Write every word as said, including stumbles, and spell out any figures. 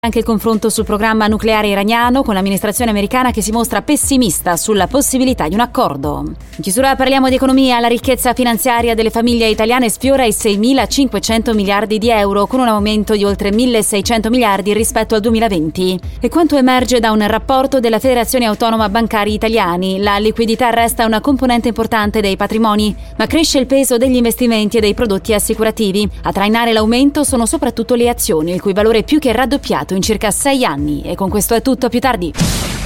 Anche il confronto sul programma nucleare iraniano con l'amministrazione americana che si mostra pessimista sulla possibilità di un accordo. In chiusura parliamo di economia. La ricchezza finanziaria delle famiglie italiane sfiora i seimilacinquecento miliardi di euro, con un aumento di oltre milleseicento miliardi rispetto al duemilaventi. E quanto emerge da un rapporto della Federazione Autonoma Bancari Italiani, la liquidità resta una componente importante dei patrimoni, ma cresce il peso degli investimenti e dei prodotti assicurativi. A trainare l'aumento sono soprattutto le azioni, il cui valore è più che raddoppiato in circa sei anni. E con questo è tutto, a più tardi.